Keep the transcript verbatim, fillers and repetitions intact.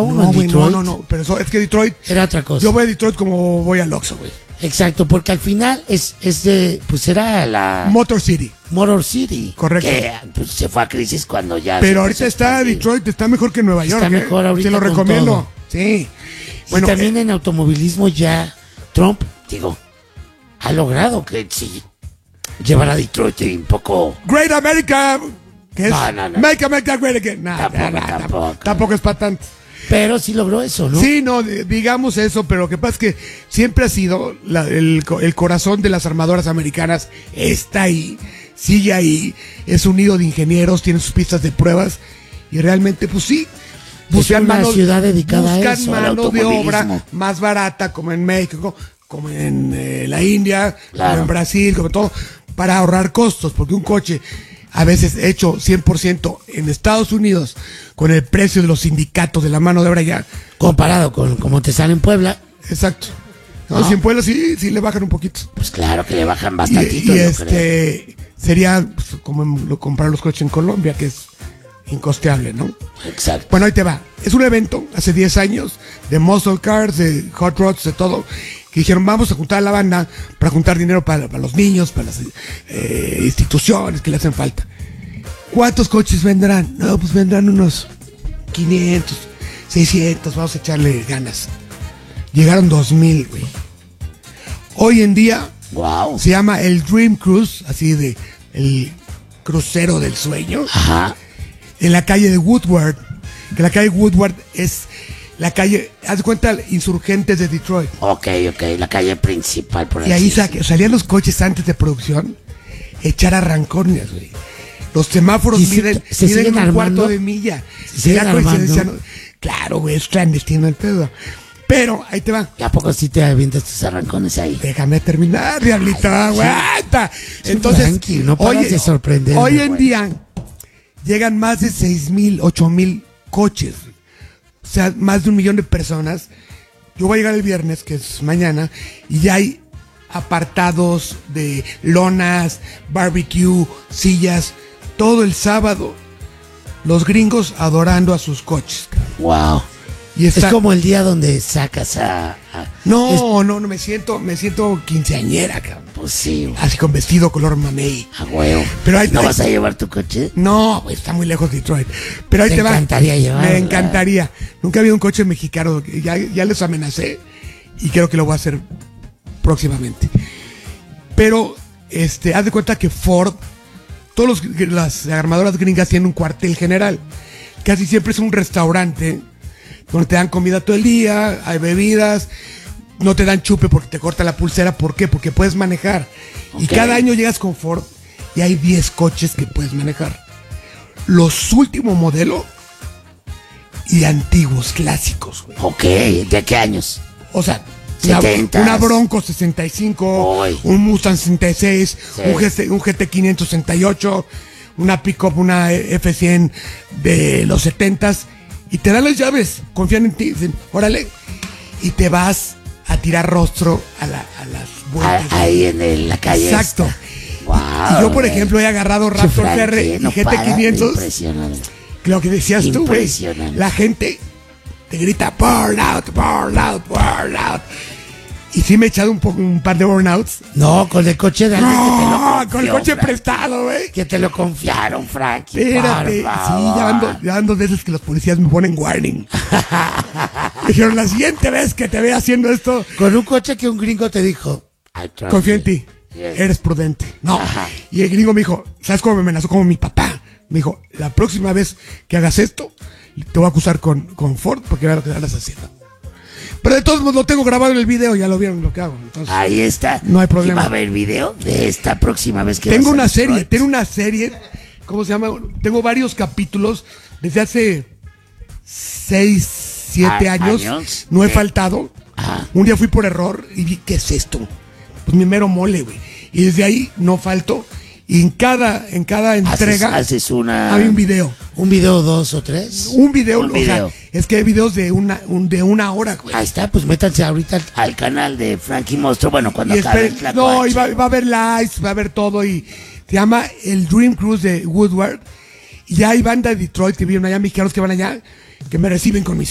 Uno No, en güey, no, Detroit no, no. Pero eso, es que Detroit. era otra cosa. Yo voy a Detroit como voy al Oxxo, güey. Exacto, porque al final es, es de, pues era la Motor City. Motor City. Correcto. Que pues, se fue a crisis cuando ya. se Pero empezó ahorita a está expandir. Detroit, está mejor que Nueva York. Está ¿eh? mejor ahorita Te lo con recomiendo. todo. Sí. Y Bueno, también eh, en automovilismo ya Trump, digo, ha logrado que sí llevar a Detroit un poco. Great America. ¿Qué es? No, no, no. Make America Great Again. Nah, Tampoco, nah, nah, tampoco. tampoco. Tampoco es para tanto. Pero sí logró eso, ¿no? Sí, no, de- digamos eso, pero lo que pasa es que siempre ha sido la- el, co- el corazón de las armadoras americanas. Está ahí, sigue ahí. Es un nido de ingenieros, tiene sus pistas de pruebas. Y realmente, pues sí. Es una ciudad dedicada a buscan eso, al mano de obra automovilismo. más barata, como en México, como en eh, la India, Claro. como en Brasil, como todo, para ahorrar costos, porque un coche a veces hecho cien por ciento en Estados Unidos, con el precio de los sindicatos de la mano de obra ya, Comparado con como te sale en Puebla, exacto. No, No. Si en Puebla sí, sí le bajan un poquito. pues claro que le bajan Y, bastantito. y yo creo. este sería pues, como en- lo- comprar los coches en Colombia, que es incosteable, ¿no? Exacto. Bueno, ahí te va. Es un evento hace diez años de muscle cars, de hot rods, de todo. Que dijeron, vamos a juntar a la banda para juntar dinero para, para los niños, para las eh, instituciones que le hacen falta. ¿Cuántos coches vendrán? No, pues vendrán unos quinientos, seiscientos, vamos a echarle ganas. Llegaron dos mil, güey. Hoy en día Wow. se llama el Dream Cruise, así de el crucero del sueño, Ajá. en la calle de Woodward. Que la calle Woodward es la calle, haz de cuenta, Insurgentes de Detroit. Ok, ok, la calle principal por Y ahí así sa- decirlo. salían los coches antes de producción, echar arrancones, güey. Los semáforos ¿Y se- miden, se miden siguen un armando? cuarto de milla. ¿Se siguen Era coincidencia, armando? ¿no? Claro, güey, es clandestino el pedo. Pero, ahí te va. ¿Y a poco sí te avientas tus arrancones ahí? Déjame terminar, diablito, aguanta. Sí, Entonces, Frankie, no paras de sorprenderme, hoy en güey. día llegan más de seis mil, ocho mil coches. O sea, más de un millón de personas. Yo voy a llegar el viernes, que es mañana, y ya hay apartados de lonas, barbecue, sillas, todo el sábado. Los gringos adorando a sus coches. Wow. Y está, Es como el día donde sacas a... a- es- no, no, no, me siento, me siento quinceañera, cabrón. pues sí, güey, Así con vestido color mamey. a huevo. Pero ahí- ¿No ahí- vas a llevar tu coche? No, güey, está muy lejos de Detroit. Pero ahí Te te, va. encantaría llevarla. Me encantaría. Nunca había un coche mexicano. Ya, ya les amenacé y creo que lo voy a hacer próximamente. Pero, este, haz de cuenta que Ford, todas las armadoras gringas tienen un cuartel general. Casi siempre es un restaurante donde te dan comida todo el día, hay bebidas, no te dan chupe porque te corta la pulsera. ¿Por qué? Porque puedes manejar. Y Ok. cada año llegas con Ford y hay diez coches que puedes manejar. Los últimos modelos y antiguos, clásicos, güey. Ok, ¿de qué años? O sea, una, setentas. una Bronco sesenta y cinco, Uy. un Mustang sesenta y seis, Sí. un, G T, un G T quinientos sesenta y ocho, una pickup, una F cien de los setentas, y te dan las llaves, confían en ti, dicen, órale, y te vas a tirar rostro a, la- a las vueltas. Ah, ahí en el- la calle. Exacto. Wow. Y yo, por ejemplo, he agarrado Raptor R y G T quinientos. Impresionante. Lo que decías tú, güey. Impresionante. La gente te grita burn out, burn out, burn out. Y sí me he echado un, poco, un par de burnouts. No, con el coche de alguien que te lo No, confió, con el coche Frank. prestado, güey. Que te lo confiaron, Frankie. Espérate. Sí, por ya favor. van, do- ya van dos veces que los policías me ponen warning. Dijeron, la siguiente vez que te vea haciendo esto, Con un coche que un gringo te dijo. I trust confío en you. ti. Yes. Eres prudente. No. Ajá. Y el gringo me dijo, ¿sabes cómo me amenazó? Como mi papá. Me dijo, la próxima vez que hagas esto, te voy a acusar con, con Ford porque era lo que andas haciendo. Pero de todos modos lo tengo grabado en el video, ya lo vieron lo que hago. Entonces, Ahí está. No hay problema. ¿Y va a haber video de esta próxima vez que tengo vas a una Detroit? serie, tengo una serie, ¿cómo se llama? Tengo varios capítulos desde hace seis, siete Ah, años. años. No he Ok. faltado. Ajá. Un día fui por error y vi, ¿qué es esto? Pues mi mero mole, güey. Y desde ahí no falto. Y en cada, en cada entrega Haces, haces una. hay un video. Un video, dos o tres. Un video, Un o video. sea, es que hay videos de una, un- de una hora, güey. Ahí está, pues métanse ahorita al, al canal de Frankie Monstruo. Bueno, cuando Y acabe esperen- el Tlacuache. no, y va, va a haber lives, va a haber todo. Y se llama el Dream Cruise de Woodward. Y ya hay banda de Detroit que viven allá, mexicanos que van allá, que me reciben con mis